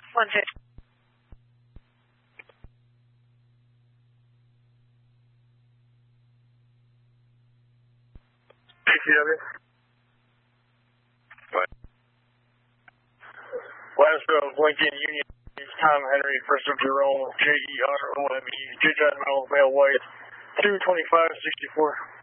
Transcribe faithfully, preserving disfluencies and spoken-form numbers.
one fifty. P T W. Last of Lincoln Union, Tom Henry, first of Jerome, J E R O M E, J John Male, male white, two twenty-five sixty-four.